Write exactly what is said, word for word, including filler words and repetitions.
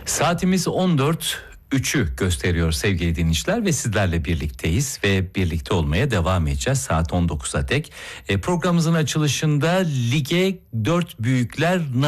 Saatimiz on dört üçü gösteriyor sevgili dinleyiciler ve sizlerle birlikteyiz ve birlikte olmaya devam edeceğiz saat on dokuza dek. E, programımızın açılışında lige dört büyükler